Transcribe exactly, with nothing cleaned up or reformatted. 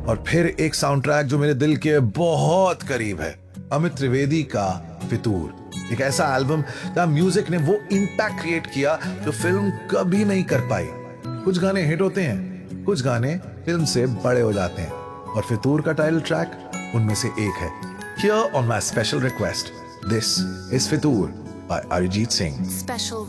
और फिर एक साउंड ट्रैक जो मेरे दिल के बहुत करीब है, अमित त्रिवेदी का फितूर। एक ऐसा एल्बम जहां म्यूजिक ने वो इम्पैक्ट क्रिएट किया जो फिल्म कभी नहीं कर पाई। कुछ गाने हिट होते हैं, कुछ गाने फिल्म से बड़े हो जाते हैं, और फितूर का टाइटल ट्रैक उनमें से एक है। Here on my special request, this is Fitoor by Arijit Singh. Special